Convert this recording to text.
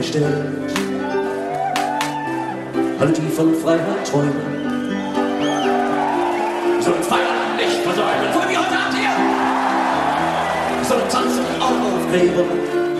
stellen. Alle, die von Freiheit träumen, sollen feiern, nicht versäumen. Von wie heute Abend hier sollen tanzen auch auf Gräbern.